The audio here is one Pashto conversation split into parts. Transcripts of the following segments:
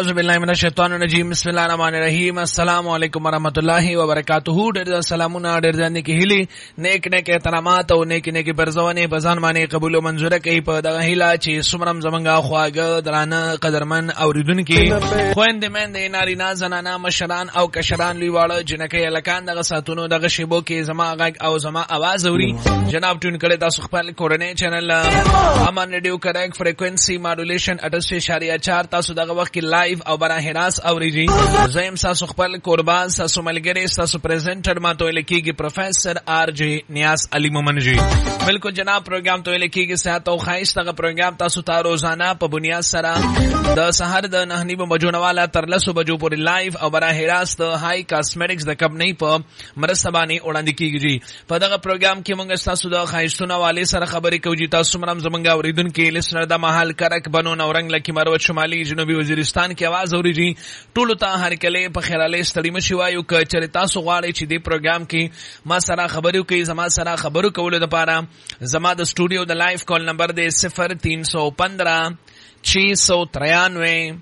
اعوذ باللہ من الشیطان الرجیم بسم الله الرحمن الرحیم السلام علیکم ورحمۃ اللہ وبرکاتہ. ډېر سلامونه ډېر ځان کې هیلي نیک نیک احترامات او نیک نیک برزونه بزان باندې قبول او منزوره کوي په دغه هیله چې سمرم زمنګا خواګه درانه قدرمن اوریدونکو خويند مند نارینه زنانه مشران او کشران لیواله جنکه لکان دغه ساتونو دغه شیبو کې زما غږ او زما आवाज اوري جناب ټون کړه تاسو خپل کورنۍ چینل امان ریډیو کریکټ فریکوئنسي ماډولیشن 88.4 تاسو دغه وخت کې لایو او براه راست اوریږي. زم تاسو خپل قربان تاسو ملګری تاسو پریزنټر ما ته لکېږي پروفیسور آر جی نیاز علی مومن جی. بالکل جناب پروګرام ته لکېږي صحت او خواهش دغه پروګرام تاسو ته روزانه په بنیاد سره د سحر د 9 بجو نواله تر 10 بجو پورې لایو او براه راست هاي کاسمیټکس د کمپنی په مرستبانی وړاندې کیږي. په دغه پروګرام کې موږ تاسو د خواهشونو والے سره خبرې کوو. تاسو مرم زمونږ اوریدونکو لیسنر د محل کرک بنو نورنګ لکی مروت شمالي جنوبي وزیرستان کې आवाज اوریږي. ټولو ته هر کله په خیراله ستړي مشي وایو ک چې تاسو غواړئ چې د پروګرام کې ما سره خبرو کوي زما سره خبرو کولو لپاره زما د سټوډیو د لایو کال نمبر دی 0315 693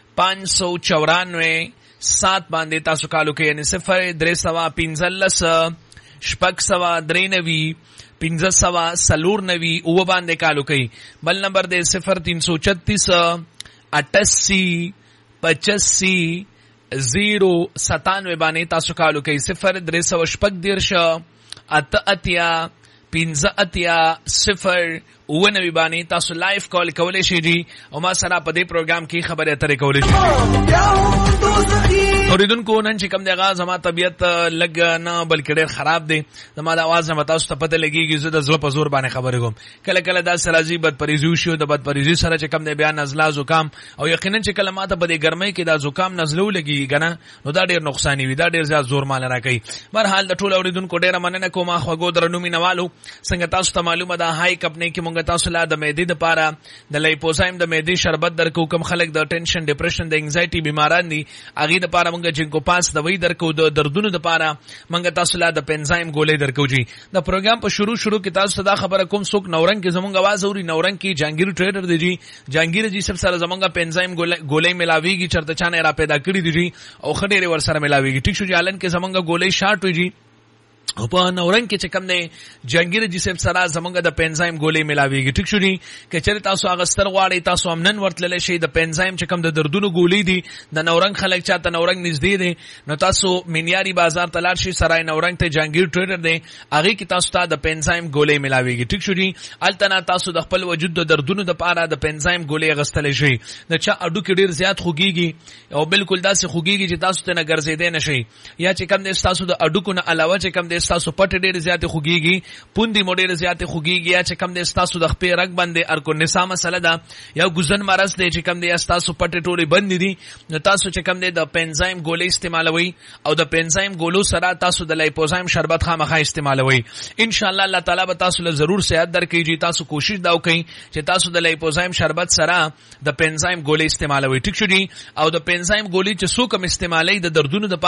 594 7 باندې تاسو کالو کې یعنی 0315 شپږ سوا درینوي 15 سلور نوي او باندې کالو کوي. بل نمبر دی 0336 88 85 097 باندې تاسو کالو کوي. 0316 اتیا 15 0 ونوي باندې تاسو لایف کال کولای شئ او ما سره په دې پروګرام کې خبرې اترې کولای شئ. اوریدونکو نن چې کوم دی غاز ما طبيعت لګ نه بلکې ډېر خراب دی. زما د आवाज نه تاسو ته پته لګيږي زه د زړه په زور باندې خبرې کوم. کله کله دا سرازي بد پریزو شو د بد پریزي سره چې کوم دی بیا نزله زکام او یقینا چې کله ماته په دې ګرمۍ کې دا زکام نزلو لګي کنه نو دا ډېر نقصان وي دا ډېر زیات زور مال راکړي. بهر حال د ټول اوریدونکو ډېر مننه کوم خواګو درنو مینوالو څنګه تاسو ته معلومه ده هاي کمپنی کې مونږ تاسو لا د معدې لپاره د لیپوزایم د معدې شربت درکو کوم خلک د ټینشن ډیپریشن د انزایټي بیماران دي اغه لپاره مونږ جنکو پاس دوی درکو د دردونو لپاره مونږ تاسو لا د پنزایم ګولې درکو جی. د پروګرام په شروع کې تاسو ته خبره کوم څوک نورنګ کې زمونږ आवाज اوري نورنګ کې جانگیر ټریډر دی جی. جانگیر جی سب سره زمونږ پنزایم ګولې ملاويږي چرته چانه را پیدا کړی دی جی او خډيره ور سره ملاويږي. ټیک شو جی الان کې زمونږ ګولې شارټ وي جی او په نورنګ کې چې کوم دی جانگیر جی سب سره زمونږ د پنزایم ګولې ملاويږي. ټیک شو جی که چېرې تاسو هغه ستر غواړئ تاسو امنن ورتللی شئ د پنزایم چې کوم د دردونو ګولې دي د نورنګ خلک چاته نورنګ نږدې دی نو تاسو مینیاري بازار ته لاړ شئ سرای نورنګ ته جانگیر ټریډر دی هغه کې تاسو ته د پنزایم ګولې ملاويږي. ټیک شو جی التنا تاسو د خپل وجود د دردونو د پاره د پنزایم ګولې غستلی شئ. د چا اډو کې ډیر زیات خوږیږي او بالکل داسې خوږیږي چې تاسو ته نه ګرځېدې نشئ یا چې کوم د تاسو د اډو کو نه علاوه چې کوم د تاسو پټ ډیر زیات خوږیږي پوندې موډیر زیات خوږیږي یا چې کوم د تاسو د خپې رګ باندې ارکو نسا مسله ده یا ګوزن مرز دی چې کوم د تاسو پټ ټوله بند دي نو تاسو چې کوم د پنزایم ګولې استعمالوي او د پنزایم ګولو سره تاسو د لیپوزایم شربت خامخا استعمالوي. ان شاء الله الله تعالی به تاسو له ضرور صحت درکړي. تاسو کوشش دا وکړئ چې تاسو د لیپوزایم شربت سره د پنزایم ګولې استعمالوي. ټیک شو جی او د پنزایم ګولې چې څوک هم استعمالي د دردونو د